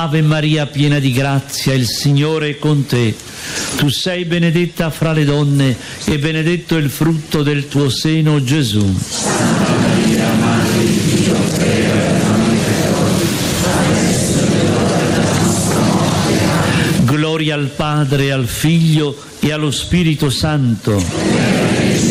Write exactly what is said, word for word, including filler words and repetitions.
Ave Maria, piena di grazia, il Signore è con te. Tu sei benedetta fra le donne e benedetto è il frutto del tuo seno, Gesù. Santa Maria, Madre di Dio, prega per noi peccatori, adesso è l'ora della nostra morte. Amen. Gloria al Padre, al Figlio e allo Spirito Santo.